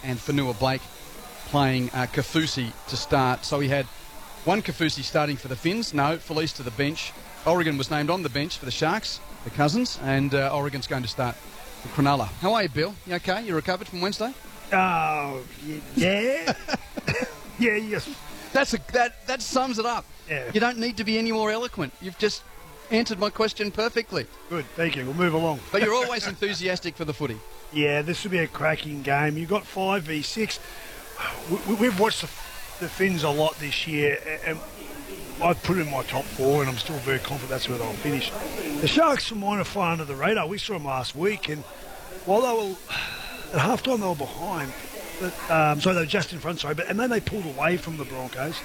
and Fanua Blake playing Kaufusi to start. So he had one Kaufusi starting for the Finns. No, Felice to the bench. Oregon was named on the bench for the Sharks, the Cousins, and Oregon's going to start for Cronulla. How are you, Bill? You okay? You recovered from Wednesday? Oh, yeah. Yeah, yes. That sums it up. Yeah. You don't need to be any more eloquent. You've just answered my question perfectly. Good, thank you. We'll move along. But you're always enthusiastic for the footy. Yeah, this will be a cracking game. You've got 5v6. We've watched the Finns a lot this year, and I've put in my top 4, and I'm still very confident that's where they'll finish. The Sharks, for mine, are far under the radar. We saw them last week, and while they were at halftime, they were behind. So they were just in front, and then they pulled away from the Broncos.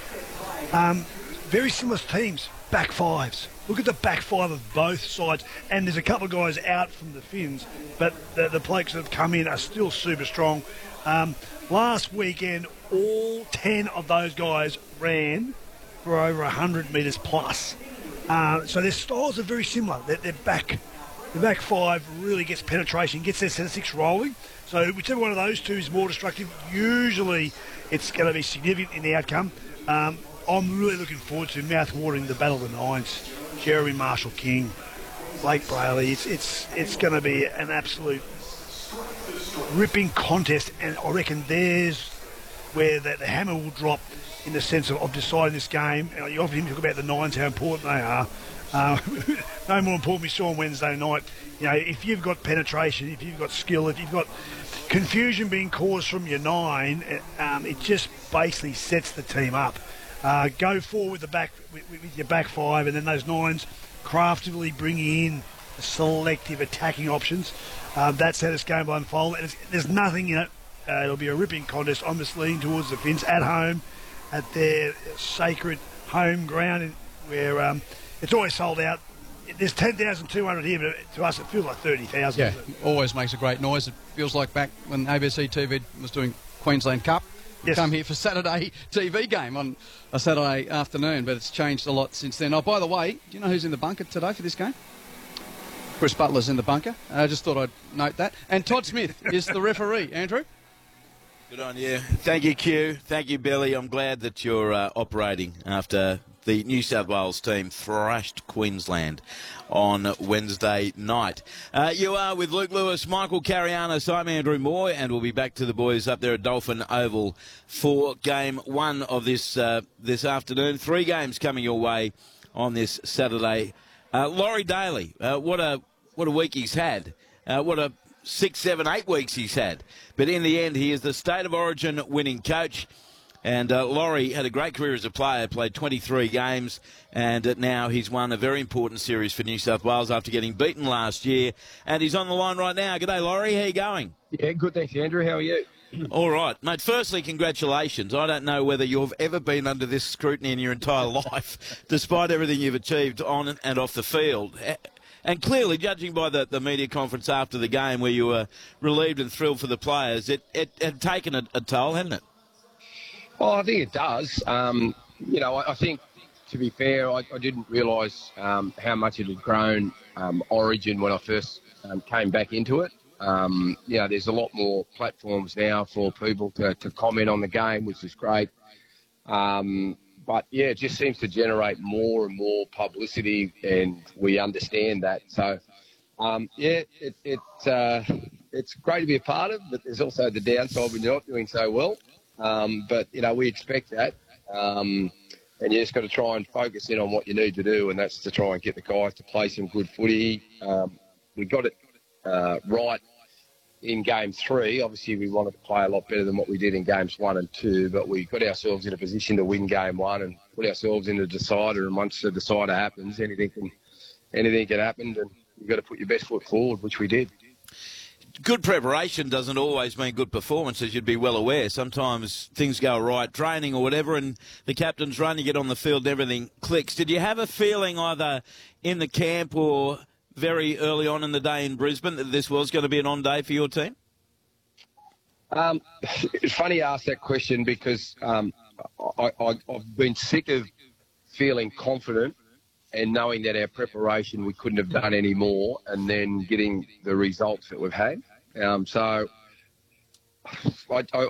Very similar teams, back fives. Look at the back five of both sides, and there's a couple of guys out from the Finns, but the blokes that have come in are still super strong. Last weekend, all 10 of those guys ran for over 100 metres plus. So their styles are very similar. The back five really gets penetration, gets their centre six rolling. So whichever one of those two is more destructive, usually it's going to be significant in the outcome. I'm really looking forward to mouth-watering the Battle of the Nines. Jeremy Marshall-King, Blake Brayley. It's going to be an absolute ripping contest, and I reckon there's where the hammer will drop in the sense of deciding this game. You often talk about the Nines, how important they are. No more important we saw on Wednesday night. You know, if you've got penetration, if you've got skill, if you've got confusion being caused from your 9, it just basically sets the team up. Go forward with your back 5, and then those 9s craftily bringing in selective attacking options. That's how this game will unfold. And there's nothing in it. It'll be a ripping contest. I'm just leaning towards the Finns at home, at their sacred home ground, where it's always sold out. There's 10,200 here, but to us it feels like 30,000. Yeah, always makes a great noise. It feels like back when ABC TV was doing Queensland Cup. Yes. Come here for Saturday TV game on a Saturday afternoon, but it's changed a lot since then. Oh, by the way, do you know who's in the bunker today for this game? Chris Butler's in the bunker. I just thought I'd note that. And Todd Smith is the referee. Andrew? Good on you. Thank you, Q. Thank you, Billy. I'm glad that you're operating after the New South Wales team thrashed Queensland on Wednesday night. You are with Luke Lewis, Michael Carianis. I'm Andrew Moore, and we'll be back to the boys up there at Dolphin Oval for Game 1 of this afternoon. 3 games coming your way on this Saturday. Laurie Daly, what a week he's had. What a 6, 7, 8 weeks he's had. But in the end, he is the State of Origin winning coach. And Laurie had a great career as a player, played 23 games, and now he's won a very important series for New South Wales after getting beaten last year. And he's on the line right now. G'day, Laurie. How you going? Yeah, good, thanks, Andrew. How are you? All right. Mate, firstly, congratulations. I don't know whether you've ever been under this scrutiny in your entire life, despite everything you've achieved on and off the field. And clearly, judging by the media conference after the game where you were relieved and thrilled for the players, it had taken a toll, hadn't it? Well, I think it does. I think, to be fair, I didn't realise how much it had grown Origin when I first came back into it. There's a lot more platforms now for people to comment on the game, which is great. But, yeah, it just seems to generate more and more publicity, and we understand that. So, it's great to be a part of, but there's also the downside when you're not doing so well. But, we expect that. And you just got to try and focus in on what you need to do, and that's to try and get the guys to play some good footy. We got it right in Game 3. Obviously, we wanted to play a lot better than what we did in Games 1 and 2, but we got ourselves in a position to win Game 1 and put ourselves in the decider, and once the decider happens, anything can happen, and you've got to put your best foot forward, which we did. Good preparation doesn't always mean good performance, as you'd be well aware. Sometimes things go right, training or whatever, and the captain's run, you get on the field and everything clicks. Did you have a feeling either in the camp or very early on in the day in Brisbane that this was going to be an on-day for your team? It's funny you ask that question because I've been sick of feeling confident and knowing that our preparation we couldn't have done any more, and then getting the results that we've had. So I